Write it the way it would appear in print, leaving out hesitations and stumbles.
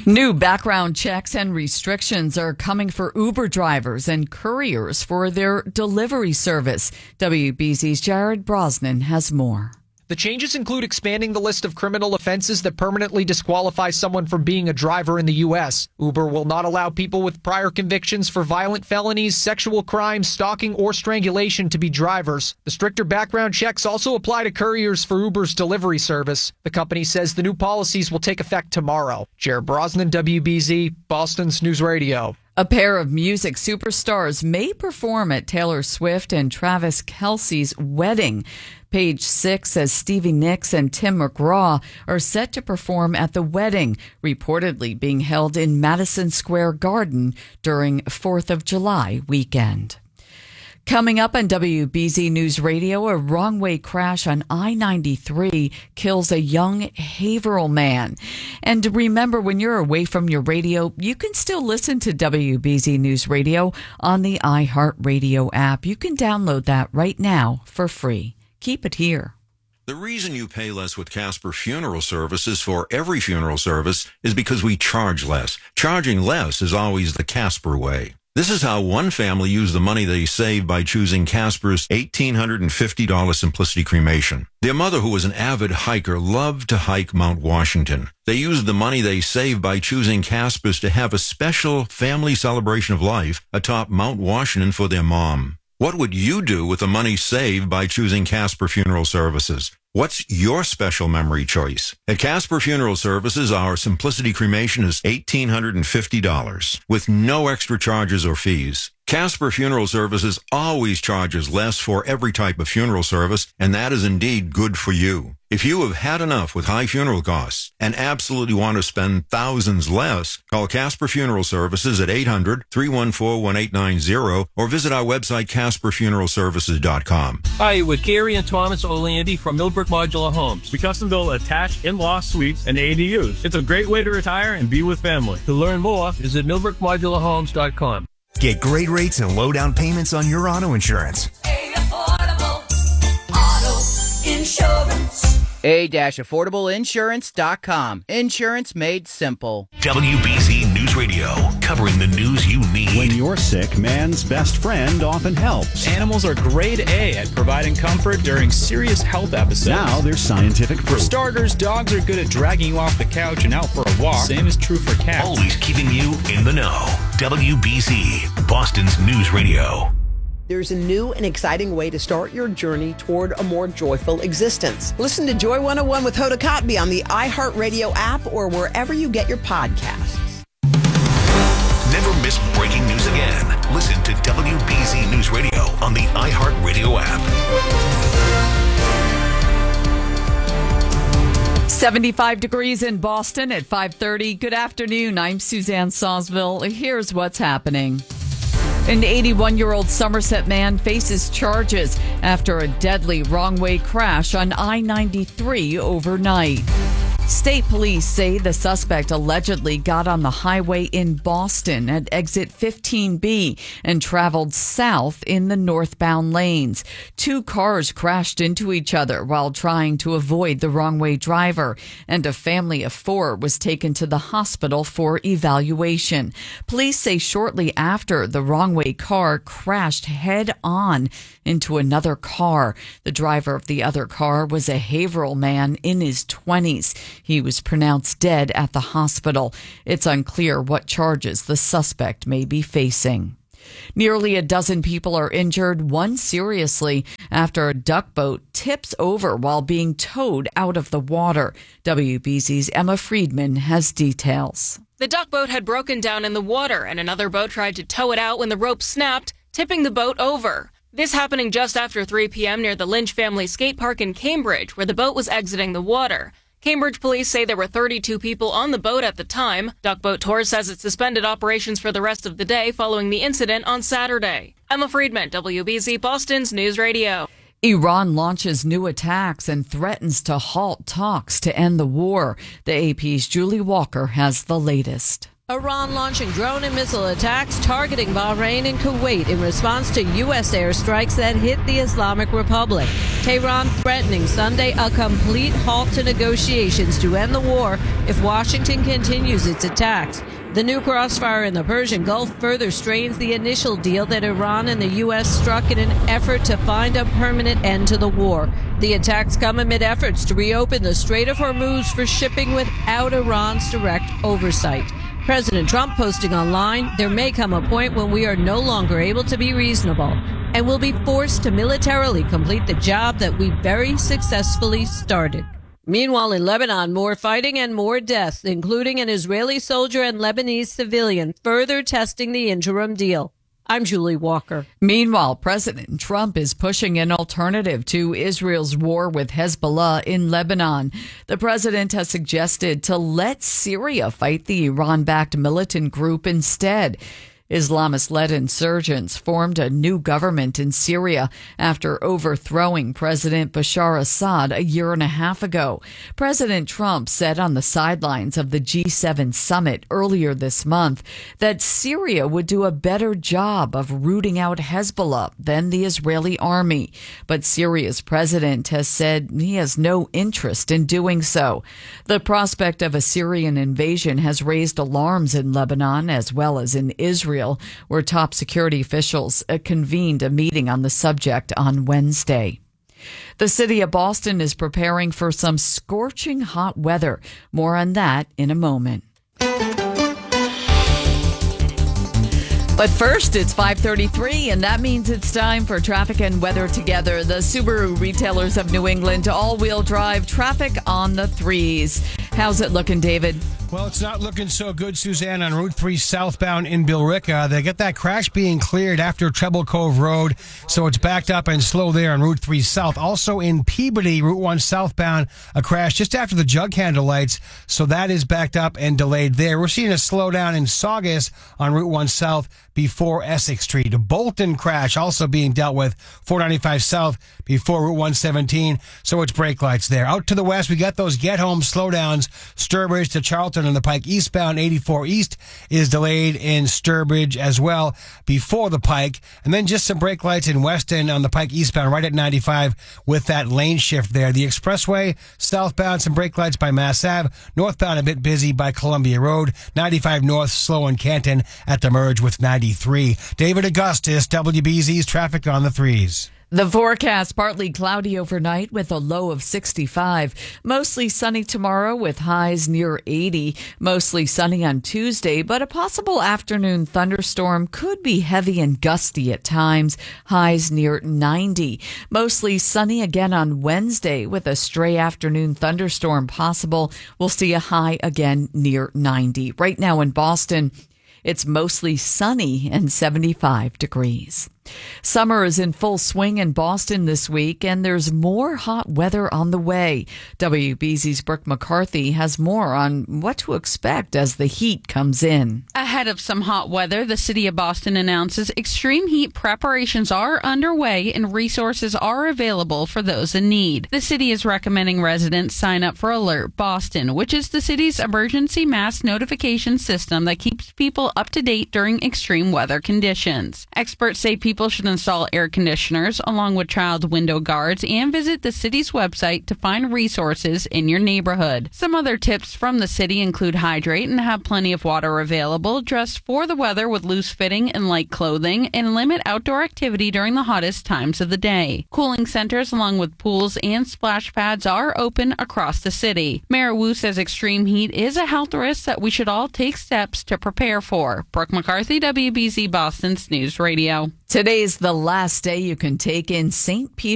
New background checks and restrictions are coming for Uber drivers and couriers for their delivery service. WBZ's Jared Brosnan has more. The changes include expanding the list of criminal offenses that permanently disqualify someone from being a driver in the U.S. Uber will not allow people with prior convictions for violent felonies, sexual crimes, stalking, or strangulation to be drivers. The stricter background checks also apply to couriers for Uber's delivery service. The company says the new policies will take effect tomorrow. Jared Brosnan, WBZ, Boston's News Radio. A pair of music superstars may perform at Taylor Swift and Travis Kelce's wedding. Page 6 says Stevie Nicks and Tim McGraw are set to perform at the wedding, reportedly being held in Madison Square Garden during 4th of July weekend. Coming up on WBZ News Radio, a wrong-way crash on I-93 kills a young Haverhill man. And remember, when you're away from your radio, you can still listen to WBZ News Radio on the iHeartRadio app. You can download that right now for free. Keep it here. The reason you pay less with Casper Funeral Services for every funeral service is because we charge less. Charging less is always the Casper way. This is how one family used the money they saved by choosing Casper's $1,850 Simplicity Cremation. Their mother, who was an avid hiker, loved to hike Mount Washington. They used the money they saved by choosing Casper's to have a special family celebration of life atop Mount Washington for their mom. What would you do with the money saved by choosing Casper Funeral Services? What's your special memory choice? At Casper Funeral Services, our Simplicity Cremation is $1,850 with no extra charges or fees. Casper Funeral Services always charges less for every type of funeral service, and that is indeed good for you. If you have had enough with high funeral costs and absolutely want to spend thousands less, call Casper Funeral Services at 800-314-1890 or visit our website, CasperFuneralServices.com. Hi, with Gary and Thomas Oleandy from Millbrook Modular Homes. We custom build attached in-law suites and ADUs. It's a great way to retire and be with family. To learn more, visit MillbrookModularHomes.com. Get great rates and low down payments on your auto insurance. Affordable Auto Insurance. A-affordableinsurance.com. Insurance made simple. WBZ News Radio, covering the news you need. When you're sick, man's best friend often helps. Animals are grade A at providing comfort during serious health episodes. Now there's scientific proof. For starters, dogs are good at dragging you off the couch and out for a walk. Same is true for cats. Always keeping you in the know. WBZ, Boston's News Radio. There's a new and exciting way to start your journey toward a more joyful existence. Listen to Joy 101 with Hoda Kotb on the iHeartRadio app or wherever you get your podcasts. Never miss breaking news again. Listen to WBZ News Radio on the iHeartRadio app. 75 degrees in Boston at 5:30. Good afternoon. I'm Suzanne Sawsville. Here's what's happening. An 81-year-old Somerset man faces charges after a deadly wrong-way crash on I-93 overnight. State police say the suspect allegedly got on the highway in Boston at exit 15B and traveled south in the northbound lanes. Two cars crashed into each other while trying to avoid the wrong-way driver, and a family of four was taken to the hospital for evaluation. Police say shortly after, the wrong-way car crashed head-on into another car. The driver of the other car was a Haverhill man in his 20s. He was pronounced dead at the hospital. It's unclear what charges the suspect may be facing. Nearly a dozen people are injured, one seriously, after a duck boat tips over while being towed out of the water. WBZ's Emma Friedman has details. The duck boat had broken down in the water, and another boat tried to tow it out when the rope snapped, tipping the boat over. This happening just after 3 p.m. near the Lynch Family Skate Park in Cambridge, where the boat was exiting the water. Cambridge police say there were 32 people on the boat at the time. Duck Boat Tours says it suspended operations for the rest of the day following the incident on Saturday. Emma Friedman, WBZ Boston's News Radio. Iran launches new attacks and threatens to halt talks to end the war. The AP's Julie Walker has the latest. Iran launching drone and missile attacks targeting Bahrain and Kuwait in response to U.S. airstrikes that hit the Islamic Republic. Tehran threatening Sunday a complete halt to negotiations to end the war if Washington continues its attacks. The new crossfire in the Persian Gulf further strains the initial deal that Iran and the U.S. struck in an effort to find a permanent end to the war. The attacks come amid efforts to reopen the Strait of Hormuz for shipping without Iran's direct oversight. President Trump posting online, there may come a point when we are no longer able to be reasonable and will be forced to militarily complete the job that we very successfully started. Meanwhile, in Lebanon, more fighting and more deaths, including an Israeli soldier and Lebanese civilian, further testing the interim deal. I'm Julie Walker. Meanwhile, President Trump is pushing an alternative to Israel's war with Hezbollah in Lebanon. The president has suggested to let Syria fight the Iran-backed militant group instead. Islamist-led insurgents formed a new government in Syria after overthrowing President Bashar Assad a year and a half ago. President Trump said on the sidelines of the G7 summit earlier this month that Syria would do a better job of rooting out Hezbollah than the Israeli army. But Syria's president has said he has no interest in doing so. The prospect of a Syrian invasion has raised alarms in Lebanon as well as in Israel, where top security officials convened a meeting on the subject on Wednesday. The city of Boston is preparing for some scorching hot weather. More on that in a moment. But first, it's 5:33, and that means it's time for traffic and weather together. The Subaru retailers of New England all-wheel drive traffic on the threes. How's it looking, David? Well, it's not looking so good, Suzanne, on Route 3 southbound in Billerica. They get that crash being cleared after Treble Cove Road, so it's backed up and slow there on Route 3 south. Also in Peabody, Route 1 southbound, a crash just after the jug handle lights, so that is backed up and delayed there. We're seeing a slowdown in Saugus on Route 1 south before Essex Street. A Bolton crash also being dealt with, 495 south before Route 117, so it's brake lights there. Out to the west, we got those get-home slowdowns, Sturbridge to Charlton on the Pike eastbound. 84 east is delayed in Sturbridge as well before the Pike. And then just some brake lights in Weston on the Pike eastbound right at 95 with that lane shift there. The expressway southbound, some brake lights by Mass Ave. Northbound a bit busy by Columbia Road. 95 north slow in Canton at the merge with 93. David Augustus, WBZ's traffic on the threes. The forecast, partly cloudy overnight with a low of 65. Mostly sunny tomorrow with highs near 80. Mostly sunny on Tuesday, but a possible afternoon thunderstorm could be heavy and gusty at times. Highs near 90. Mostly sunny again on Wednesday with a stray afternoon thunderstorm possible. We'll see a high again near 90. Right now in Boston, it's mostly sunny and 75 degrees. Summer is in full swing in Boston this week, and there's more hot weather on the way. WBZ's Brooke McCarthy has more on what to expect as the heat comes in. Ahead of some hot weather, the city of Boston announces extreme heat preparations are underway and resources are available for those in need. The city is recommending residents sign up for Alert Boston, which is the city's emergency mass notification system that keeps people up to date during extreme weather conditions. Experts say people should install air conditioners along with child window guards and visit the city's website to find resources in your neighborhood. Some other tips from the city include hydrate and have plenty of water available, dress for the weather with loose fitting and light clothing, and limit outdoor activity during the hottest times of the day. Cooling centers along with pools and splash pads are open across the city. Mayor Wu says extreme heat is a health risk that we should all take steps to prepare for. Brooke McCarthy, WBZ Boston's News Radio. Today's the last day you can take in St. Peter